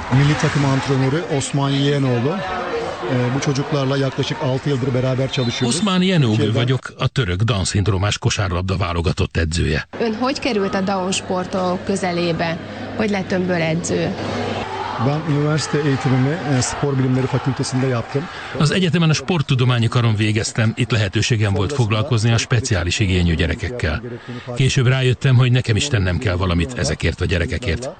Milli takım antrenörü Osman Yeğenoğlu. Bu çocuklarla yaklaşık 6 yıldır beraber çalışıyoruz. Osman Yeğenoğlu vagyok, a török Down-szindrómás kosárlabda válogatott edzője. Ön hogy került a Down sportolók közelébe? Hogy lett önből edző? Ben üniversite eğitimimi spor bilimleri fakültesinde yaptım. Az egyetemen a sporttudományi karon végeztem, itt lehetőségem volt foglalkozni a speciális igényű gyerekekkel. Később rájöttem, hogy nekem is tennem kell valamit ezekért a gyerekekért.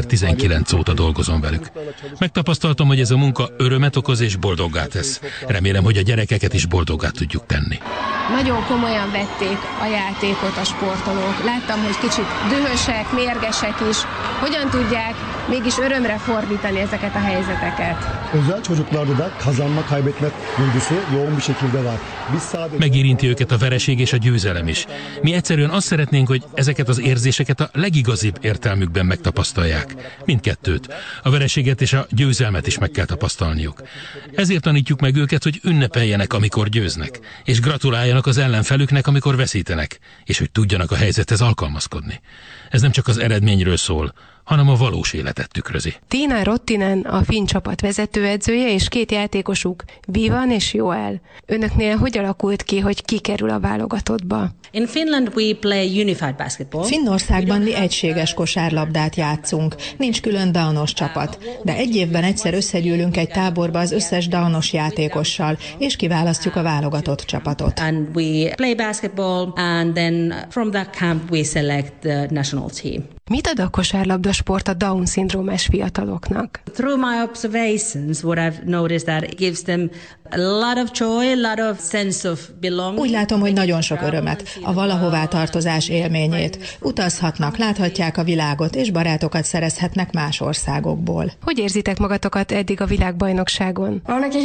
2019 óta dolgozom velük. Megtapasztaltam, hogy ez a munka örömet okoz és boldoggá tesz. Remélem, hogy a gyerekeket is boldoggá tudjuk tenni. Nagyon komolyan vették a játékot a sportolók. Láttam, hogy kicsit dühösek, mérgesek is. Hogyan tudják mégis örömre fordítani ezeket a helyzeteket? Özel çocuklarda da kazanma kaybetme duygusu yoğun bir şekilde var. Megérinti őket a vereség és a győzelem is. Mi egyszerűen azt szeretnénk, hogy ezeket az érzéseket a legigazibb értelmükben megtapasztalják. Mindkettőt. A vereséget és a győzelmet is meg kell tapasztalniuk. Ezért tanítjuk meg őket, hogy ünnepeljenek, amikor győznek, és gratuláljanak az ellenfelüknek, amikor veszítenek, és hogy tudjanak a helyzethez alkalmazkodni. Ez nem csak az eredményről szól, hanem a valós életet tükrözi. Tiina Rottinen a finn csapat vezetőedzője, és két játékosuk, Vivan és Joel. Önöknél hogy alakult ki, hogy ki kerül a válogatottba? In Finland we play unified basketball. Finnországban mi egységes kosárlabdát játszunk, nincs külön Downos csapat, de egy évben egyszer összegyűlünk egy táborba az összes Downos játékossal, és kiválasztjuk a válogatott csapatot. And we play basketball, and then from that camp we select the national team. Mit ad a kosárlabda sport a Down-szindrómás fiataloknak? Through my observations, what I've noticed that it gives them a lot of joy, a lot of sense of belonging. Úgy látom, hogy nagyon sok örömet, a valahová tartozás élményét. Utazhatnak, láthatják a világot, és barátokat szerezhetnek más országokból. Hogy érzitek magatokat eddig a világbajnokságon?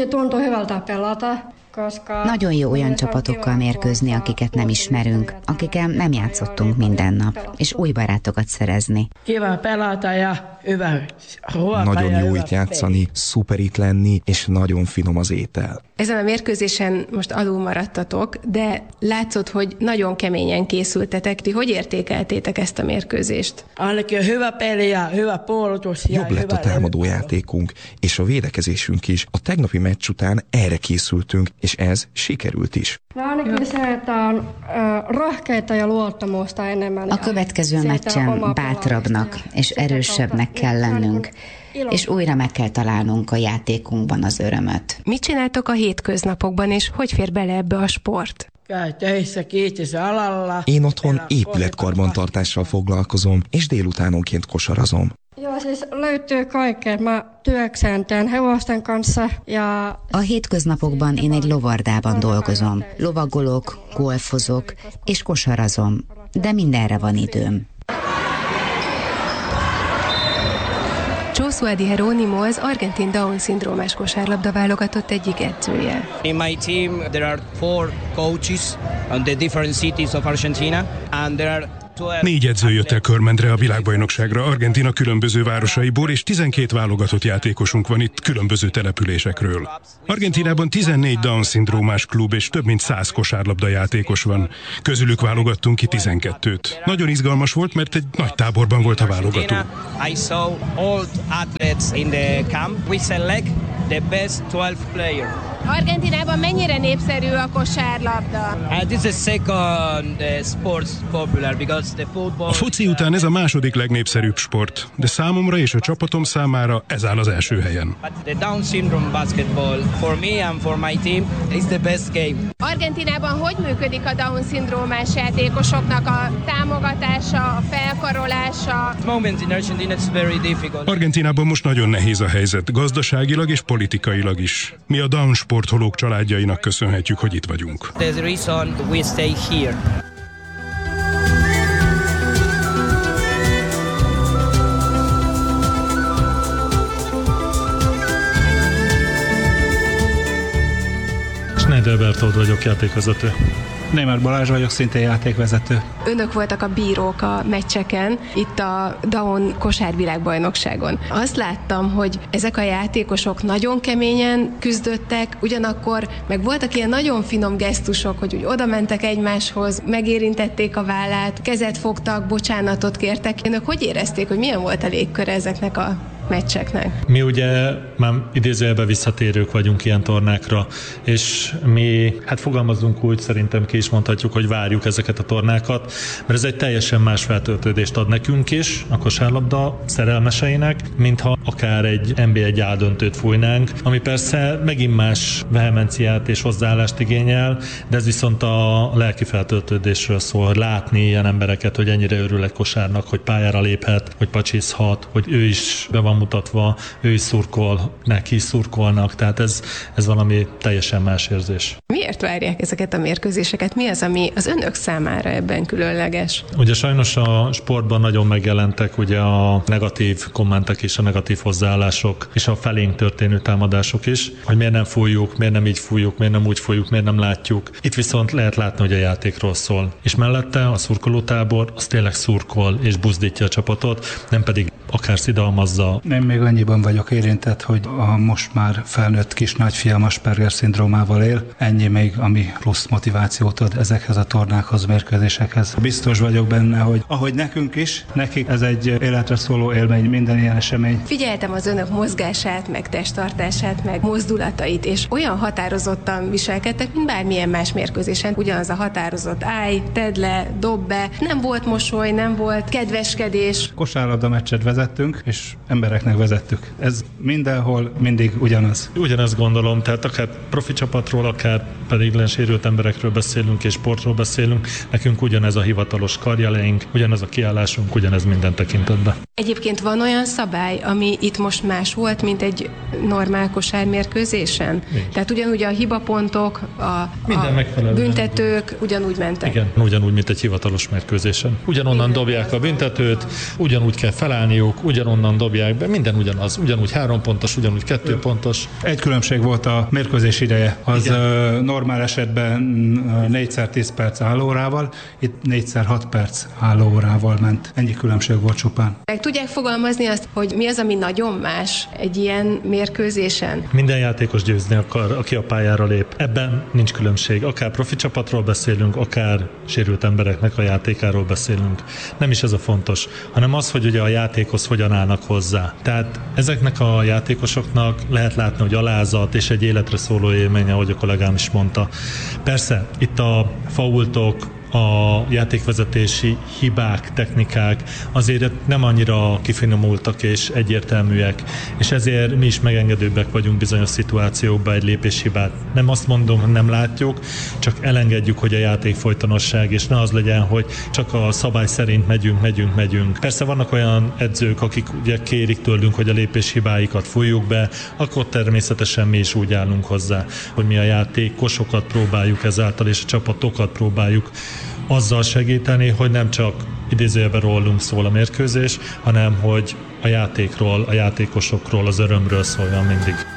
Nagyon jó olyan csapatokkal mérkőzni, akiket nem ismerünk, akikkel nem játszottunk minden nap, és új barátokat szerezni. Nagyon jó itt játszani, szuper itt lenni, és nagyon finom az étel. Ezen a mérkőzésen most alul maradtatok, de látszott, hogy nagyon keményen készültetek. Ti hogy értékeltétek ezt a mérkőzést? Jobb lett a támadójátékunk, és a védekezésünk is. A tegnapi meccs után erre készültünk, és ez sikerült is. A következő meccsen bátrabbnak és erősebbnek kell lennünk, és újra meg kell találnunk a játékunkban az örömöt. Mit csináltok a hétköznapokban, és hogy fér bele ebbe a sport? Én otthon épületkarbantartással foglalkozom, és délutánonként kosarazom. A hétköznapokban én egy lovardában dolgozom. Lovagolok, golfozok és kosarazom, de mindenre van időm. Josué Di Jerónimo az argentin Down-szindrómás kosárlabda válogatott egyik edzője. In my team there are 4 coaches on the different cities of Argentina, and there are 4 edző jött el Körmendre a világbajnokságra Argentina különböző városaiból, és 12 válogatott játékosunk van itt különböző településekről. Argentinában 14 Down-szindrómás klub és több mint 100 kosárlabda játékos van. Közülük válogattunk ki 12-t. Nagyon izgalmas volt, mert egy nagy táborban volt a válogató. I saw all athletes in the camp. We select the best 12 players. Argentinában mennyire népszerű a kosárlabda? This is the second sports popular because the football. A foci után ez a második legnépszerűbb sport, de számomra és a csapatom számára ez áll az első helyen. But the Down syndrome basketball for me and for my team is the best game. Argentinában hogy működik a Down-szindrómás játékosoknak a támogatása, a felkarolása? At the moment in Argentina it's very difficult. Argentinában most nagyon nehéz a helyzet, gazdaságilag és politikailag is. Mi a Down sportolók családjainak köszönhetjük, hogy itt vagyunk. There's the reason we stay here. Schneider Bertold vagyok, játékvezető. Németh Balázs vagyok, szintén játékvezető. Önök voltak a bírók a meccseken, itt a Down kosárvilágbajnokságon. Azt láttam, hogy ezek a játékosok nagyon keményen küzdöttek, ugyanakkor meg voltak ilyen nagyon finom gesztusok, hogy úgy oda mentek egymáshoz, megérintették a vállát, kezet fogtak, bocsánatot kértek. Önök hogy érezték, hogy milyen volt a légkör ezeknek a meccseknek. Mi ugye már idézőjelben visszatérők vagyunk ilyen tornákra, és mi, hát fogalmazunk úgy, szerintem ki is mondhatjuk, hogy várjuk ezeket a tornákat, mert ez egy teljesen más feltöltődést ad nekünk is, a kosárlabda szerelmeseinek, mintha akár egy NB1 A-döntőt fújnánk, ami persze megint más vehemenciát és hozzáállást igényel, de ez viszont a lelki feltöltődésről szól, hogy látni ilyen embereket, hogy ennyire örül egy kosárnak, hogy pályára léphet, hogy pacsizhat, hogy ő is be van mutatva, ő is szurkol, neki is szurkolnak, tehát ez valami teljesen más érzés. Miért várják ezeket a mérkőzéseket? Mi az, ami az önök számára ebben különleges? Ugye sajnos a sportban nagyon megjelentek ugye a negatív kommentek és a negatív hozzáállások, és a felénk történő támadások is, hogy miért nem fújjuk, miért nem így fújjuk, miért nem úgy fújjuk, miért nem látjuk. Itt viszont lehet látni, hogy a játékról szól. És mellette a szurkolótábor az tényleg szurkol és buzdítja a csapatot, nem pedig akár szidalmazza. Én még annyiban vagyok érintett, hogy a most már felnőtt kis nagyfiam Asperger-szindrómával él. Ennyi még, ami plusz motivációt ad ezekhez a tornákhoz, mérkőzésekhez. Biztos vagyok benne, hogy ahogy nekünk is, nekik ez egy életre szóló élmény, minden ilyen esemény. Figyeltem az önök mozgását, meg testtartását, meg mozdulatait, és olyan határozottan viselkedtek, mint bármilyen más mérkőzésen. Ugyanaz a határozott állj, tedd le, dob be. Nem volt mosoly, nem volt kedveskedés. Kosárlabda meccset vezettünk, és embereknek vezettük. Ez mindenhol mindig ugyanaz. Ugyanezt gondolom, tehát akár profi csapatról, akár pedig sérült emberekről beszélünk és sportról beszélünk, nekünk ugyanez a hivatalos karjeleink, ugyanez a kiállásunk, ugyanez minden tekintetben. Egyébként van olyan szabály, ami itt most más volt, mint egy normál kosármérkőzésen? Tehát ugyanúgy a hibapontok, a büntetők ugyanúgy mentek? Igen, ugyanúgy, mint egy hivatalos mérkőzésen. Ugyanonnan dobják a büntetőt, ugyanúgy kell felállniuk, ugyanonnan dobják be, minden ugyanaz. Ugyanúgy 3 pontos, ugyanúgy 2 pontos. Egy különbség volt a mérkőzés ideje. Az normál esetben 4x10 perc állórával, itt 4x6 perc állórával ment. Ennyi különbség volt csupán. Meg tudják fogalmazni azt, hogy mi az, ami nagyon más egy ilyen mérkőzésen? Minden játékos győzni akar, aki a pályára lép. Ebben nincs különbség. Akár profi csapatról beszélünk, akár sérült embereknek a játékáról beszélünk. Nem is ez a fontos, hanem az, hogy ugye a játékhoz hogyan állnak hozzá. Tehát ezeknek a játékosoknak lehet látni, hogy alázat és egy életre szóló élmény, ahogy a kollégám is mondta. Persze, itt a faultok, a játékvezetési hibák, technikák azért nem annyira kifinomultak és egyértelműek, és ezért mi is megengedőbbek vagyunk bizonyos szituációkban egy lépéshibát. Nem azt mondom, hogy nem látjuk, csak elengedjük, hogy a játék folytonosság, és ne az legyen, hogy csak a szabály szerint megyünk. Persze vannak olyan edzők, akik ugye kérik tőlünk, hogy a lépéshibáikat fújjuk be, akkor természetesen mi is úgy állunk hozzá, hogy mi a játékosokat próbáljuk ezáltal, és a csapatokat próbáljuk azzal segíteni, hogy nem csak idézőjelben rólunk szól a mérkőzés, hanem hogy a játékról, a játékosokról, az örömről szóljon mindig.